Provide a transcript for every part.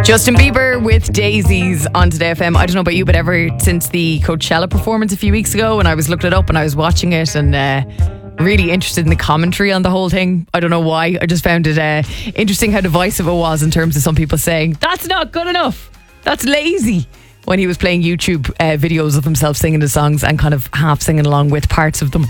Justin Bieber with Daisies on Today FM. I don't know about you, but ever since the Coachella performance a few weeks ago, and I was looking it up and I was watching it and really interested in the commentary on the whole thing. I don't know why. I just found it interesting how divisive it was in terms of some people saying, that's not good enough. That's lazy. When he was playing YouTube videos of himself singing the songs and kind of half singing along with parts of them.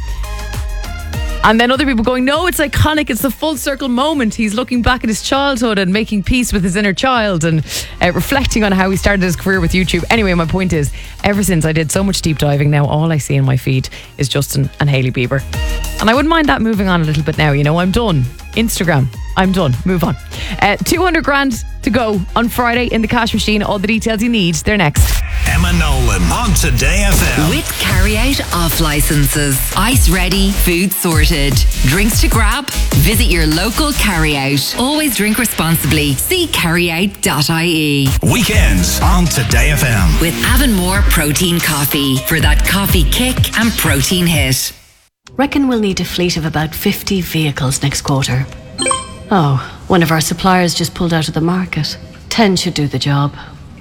And then other people going, no, it's iconic. It's the full circle moment. He's looking back at his childhood and making peace with his inner child and reflecting on how he started his career with YouTube. Anyway, my point is, ever since I did so much deep diving, now all I see in my feed is Justin and Hailey Bieber. And I wouldn't mind that moving on a little bit now. You know, I'm done. Instagram, I'm done. Move on. 200 grand to go on Friday in the cash machine. All the details you need, they're next. Emma Nolan on Today FM. With carry-out off licenses. Ice ready, food sorted. Drinks to grab? Visit your local carry-out. Always drink responsibly. See carryout.ie. Weekends on Today FM. With Avonmore Protein Coffee. For that coffee kick and protein hit. Reckon we'll need a fleet of about 50 vehicles next quarter. Oh, one of our suppliers just pulled out of the market. 10 should do the job.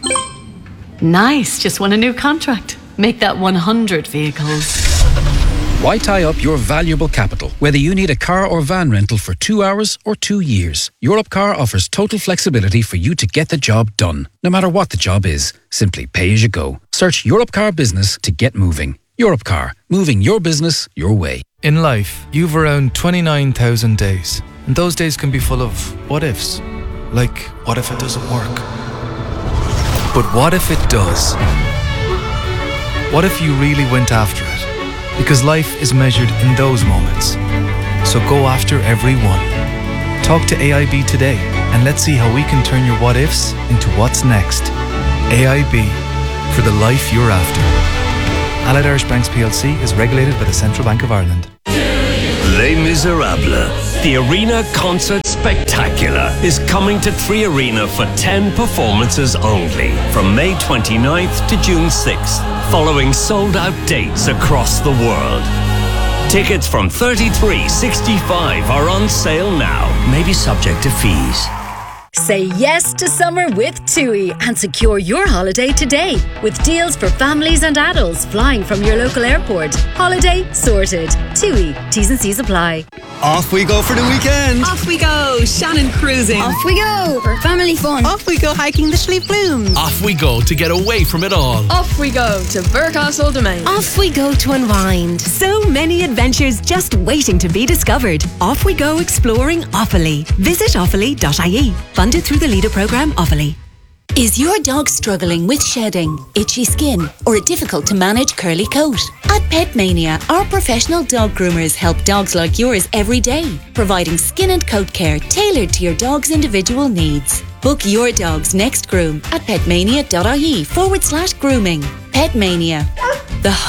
Nice, just won a new contract. Make that 100 vehicles. Why tie up your valuable capital, whether you need a car or van rental for 2 hours or 2 years? Europcar offers total flexibility for you to get the job done, no matter what the job is. Simply pay as you go. Search Europcar Business to get moving. Europcar, moving your business your way. In life, you've around 29,000 days. And those days can be full of what ifs. Like, what if it doesn't work? But what if it does? What if you really went after it? Because life is measured in those moments. So go after every one. Talk to AIB today and let's see how we can turn your what ifs into what's next. AIB, for the life you're after. Allied Irish Banks PLC is regulated by the Central Bank of Ireland. Les Miserables, the Arena Concert Spectacular, is coming to 3 Arena for 10 performances only, from May 29th to June 6th, following sold-out dates across the world. Tickets from $33.65 are on sale now, maybe subject to fees. Say yes to summer with TUI and secure your holiday today with deals for families and adults flying from your local airport. Holiday sorted. TUI. T's and C's apply. Off we go for the weekend. Off we go, Shannon cruising. Off we go for family fun. Off we go hiking the Schlieve Blooms. Off we go to get away from it all. Off we go to Burcastle Domain. Off we go to unwind. So many adventures just waiting to be discovered. Off we go exploring Offaly. Visit offaly.ie. Funded through the Leader programme Offaly. Is your dog struggling with shedding, itchy skin, or a difficult to manage curly coat? At Pet Mania, our professional dog groomers help dogs like yours every day, providing skin and coat care tailored to your dog's individual needs. Book your dog's next groom at petmania.ie/grooming. Pet Mania. The